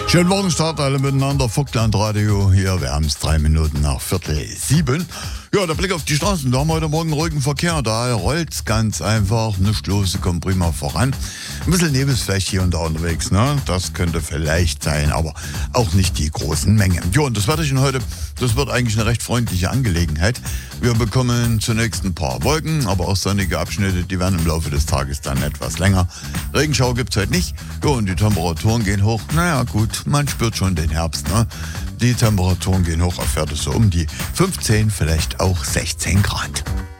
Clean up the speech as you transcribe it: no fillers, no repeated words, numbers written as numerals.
Schönen Morgenstart alle miteinander, Vogtland-Radio hier, wir haben es 3 Minuten nach 6:45. Ja, der Blick auf die Straßen, da haben wir heute Morgen ruhigen Verkehr, da rollt's ganz einfach, nichts los, kommt prima voran. Ein bisschen Nebel ist vielleicht hier und da unterwegs, ne? Das könnte vielleicht sein, aber auch nicht die großen Mengen. Jo, und das Wetterchen heute, das wird eigentlich eine recht freundliche Angelegenheit. Wir bekommen zunächst ein paar Wolken, aber auch sonnige Abschnitte, die werden im Laufe des Tages dann etwas länger. Regenschau gibt's heute nicht. Jo, und die Temperaturen gehen hoch. Naja, gut, man spürt schon den Herbst, ne? Die Temperaturen gehen hoch auf Werte so um die 15, vielleicht auch 16 Grad.